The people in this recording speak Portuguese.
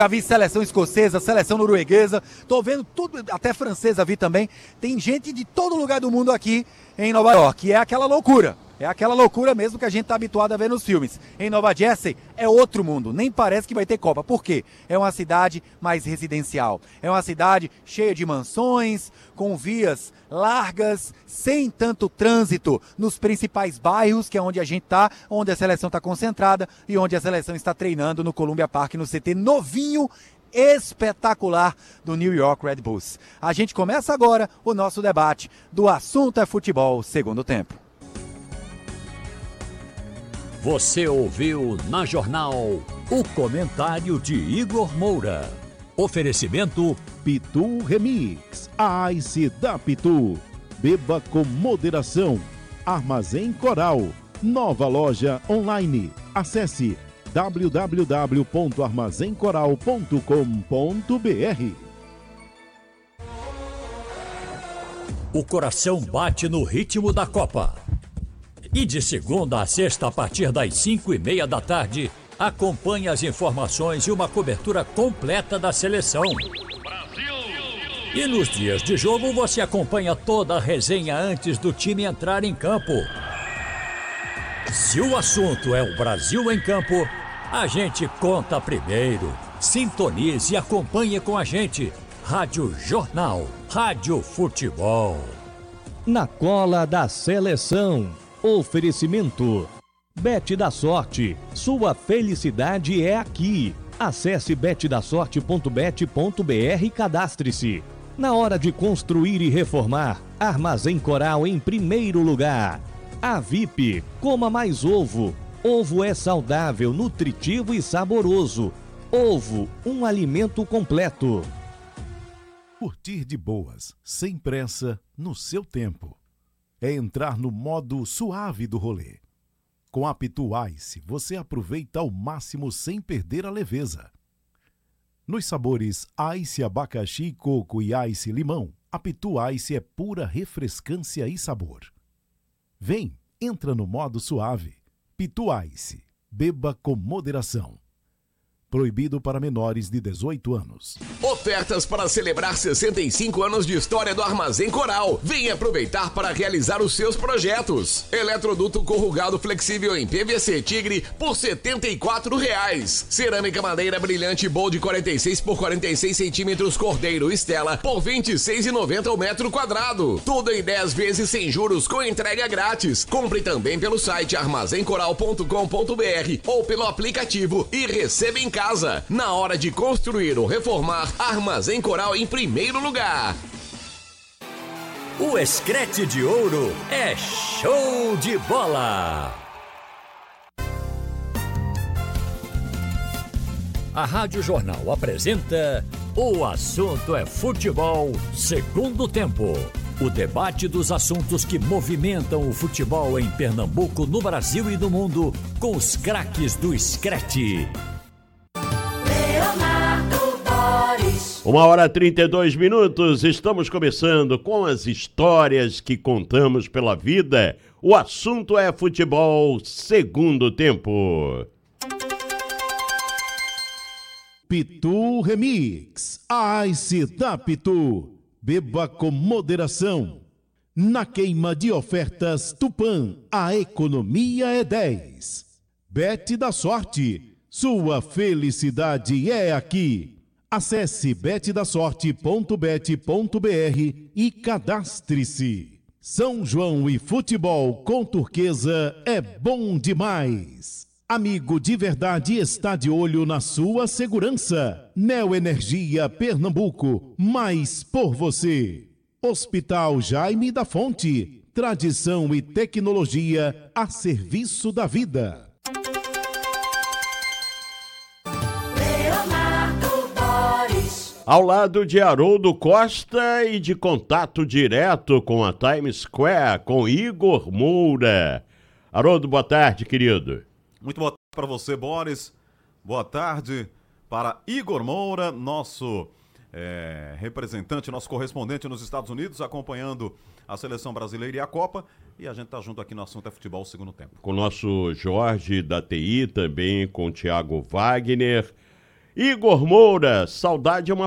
Já vi seleção escocesa, seleção norueguesa, tô vendo tudo, até francesa vi também. Tem gente de todo lugar do mundo aqui em Nova York, é aquela loucura. É aquela loucura mesmo que a gente tá habituado a ver nos filmes. Em Nova Jersey é outro mundo, nem parece que vai ter Copa. Por quê? É uma cidade mais residencial. É uma cidade cheia de mansões, com vias largas, sem tanto trânsito nos principais bairros, que é onde a gente tá, onde a seleção está concentrada e onde a seleção está treinando no Columbia Park, no CT novinho, espetacular do New York Red Bulls. A gente começa agora o nosso debate do Assunto é Futebol, segundo tempo. Você ouviu na Jornal o comentário de Igor Moura. Oferecimento Pitu Remix, a Ice da Pitu. Beba com moderação. Armazém Coral, nova loja online. Acesse www.armazencoral.com.br. O coração bate no ritmo da Copa. E de segunda a sexta, a partir das 5:30 da tarde, acompanhe as informações e uma cobertura completa da seleção. Brasil! E nos dias de jogo, você acompanha toda a resenha antes do time entrar em campo. Se o assunto é o Brasil em campo, a gente conta primeiro. Sintonize e acompanhe com a gente. Rádio Jornal, Rádio Futebol. Na cola da seleção. Oferecimento Bet da Sorte, sua felicidade é aqui. Acesse betdasorte.bet.br e cadastre-se. Na hora de construir e reformar, Armazém Coral em primeiro lugar. A VIP, coma mais ovo. Ovo é saudável, nutritivo e saboroso. Ovo, um alimento completo. Curtir de boas, sem pressa, no seu tempo. É entrar no modo suave do rolê. Com a Pitu Ice, você aproveita ao máximo sem perder a leveza. Nos sabores Ice Abacaxi, Coco e Ice Limão, a Pitu Ice é pura refrescância e sabor. Vem, entra no modo suave. Pitu Ice, beba com moderação. Proibido para menores de 18 anos. Ofertas para celebrar 65 anos de história do Armazém Coral. Venha aproveitar para realizar os seus projetos. Eletroduto corrugado flexível em PVC Tigre por R$ 74,00. Cerâmica madeira brilhante Bold 46 por 46 centímetros Cordeiro Estela por R$ 26,90 o metro quadrado. Tudo em 10 vezes sem juros com entrega grátis. Compre também pelo site armazencoral.com.br ou pelo aplicativo e receba em casa. Na hora de construir ou reformar, Armazém Coral em primeiro lugar. O Screte de Ouro é show de bola. A Rádio Jornal apresenta O Assunto é Futebol, segundo tempo. O debate dos assuntos que movimentam o futebol em Pernambuco, no Brasil e no mundo, com os craques do Screte. 1h32, estamos começando com as histórias que contamos pela vida. O assunto é futebol, segundo tempo. Pitu Remix, Ice da Pitu. Beba com moderação. Na queima de ofertas Tupã, a economia é 10. Bet da Sorte, sua felicidade é aqui. Acesse betdasorte.bet.br e cadastre-se. São João e futebol com Turquesa é bom demais. Amigo de verdade está de olho na sua segurança. Neoenergia Pernambuco, mais por você. Hospital Jaime da Fonte, tradição e tecnologia a serviço da vida. Ao lado de Haroldo Costa e de contato direto com a Times Square, com Igor Moura. Haroldo, boa tarde, querido. Muito boa tarde para você, Boris. Boa tarde para Igor Moura, nosso representante, nosso correspondente nos Estados Unidos, acompanhando a seleção brasileira e a Copa. E a gente tá junto aqui no Assunto é Futebol, segundo tempo. Com o nosso Jorge da TI, também com o Thiago Wagner. Igor Moura, saudade é uma